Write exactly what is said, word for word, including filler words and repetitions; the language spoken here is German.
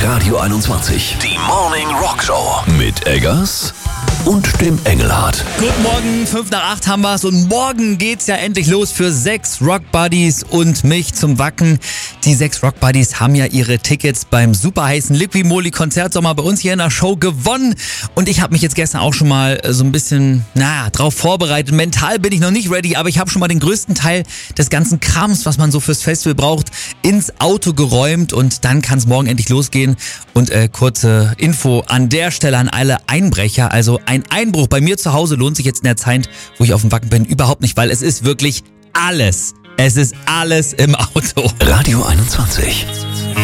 Radio einundzwanzig. Die Morning Rock Show. Mit Eggers und dem Engelhardt. Guten Morgen, fünf nach acht haben wir's und morgen geht's ja endlich los für sechs Rock Buddies und mich zum Wacken. Die sechs Rock Buddies haben ja ihre Tickets beim super heißen Liqui-Moly Konzertsommer bei uns hier in der Show gewonnen und ich habe mich jetzt gestern auch schon mal so ein bisschen, naja, drauf vorbereitet. Mental bin ich noch nicht ready, aber ich habe schon mal den größten Teil des ganzen Krams, was man so fürs Festival braucht, ins Auto geräumt und dann kann's morgen endlich losgehen. Und äh, kurze Info an der Stelle an alle Einbrecher, also ein Einbruch bei mir zu Hause lohnt sich jetzt in der Zeit, wo ich auf dem Wacken bin, überhaupt nicht, weil es ist wirklich alles. Es ist alles im Auto. Radio einundzwanzig.